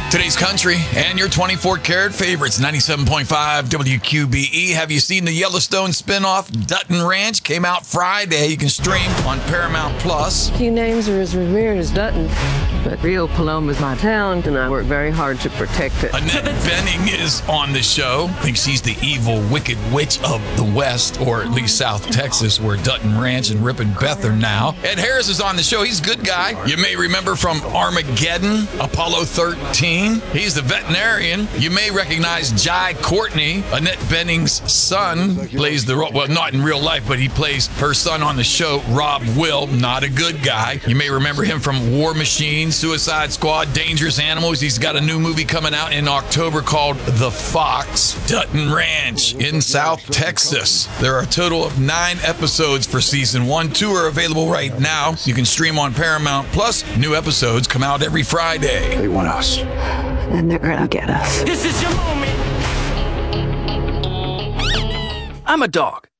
Today's country and your 24-karat favorites, 97.5 WQBE. Have you seen the Yellowstone spinoff, Dutton Ranch? Came out Friday. You can stream on Paramount Plus. Few names are as revered as Dutton, but Rio Paloma is my town, and I work very hard to protect it. Annette Bening is on the show. I think she's the evil, wicked witch of the West, or at least South Texas, where Dutton Ranch and Rip and Beth are now. Ed Harris is on the show. He's a good guy. You may remember from Armageddon, Apollo 13. He's the veterinarian. You may recognize Jai Courtney, Annette Bening's son, plays the role. Well, not in real life, but he plays her son on the show, Rob Will. Not a good guy. You may remember him from War Machine, Suicide Squad, Dangerous Animals. He's got a new movie coming out in October called The Fox. Dutton Ranch in South Texas. There are a total of 9 episodes for season 1. 2 are available right now. You can stream on Paramount Plus. New episodes come out every Friday. They want us. And they're gonna get us. This is your moment. I'm a dog.